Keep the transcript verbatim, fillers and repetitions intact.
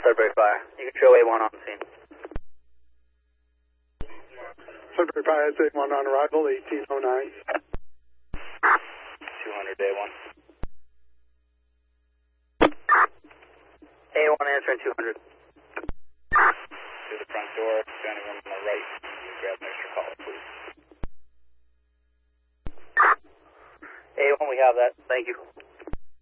Sudbury Fire. You can show A one on scene. Sudbury Fire has A one on arrival, eighteen oh nine. two hundred A one. A one answering two hundred. To the front door, standing room on the right. Grab an extra caller, please. A one, we have that. Thank you.